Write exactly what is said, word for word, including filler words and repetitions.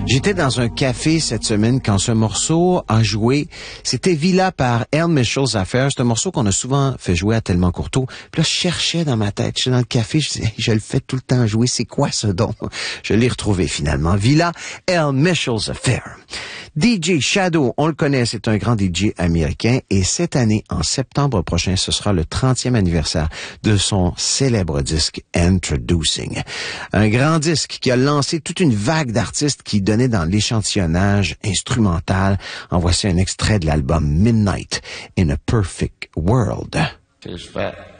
J'étais dans un café cette semaine quand ce morceau a joué. C'était Villa par El Mitchell's Affair. C'est un morceau qu'on a souvent fait jouer à Tellement Courteau. Puis là, je cherchais dans ma tête. J'étais dans le café, je disais, je le fais tout le temps jouer. C'est quoi ce don? Je l'ai retrouvé finalement. Villa, El Mitchell's Affair. D J Shadow, on le connaît, c'est un grand D J américain et cette année, en septembre prochain, ce sera le trentième anniversaire de son célèbre disque Introducing. Un grand disque qui a lancé toute une vague d'artistes qui donnaient dans l'échantillonnage instrumental. En voici un extrait de l'album Midnight in a Perfect World. She's fat.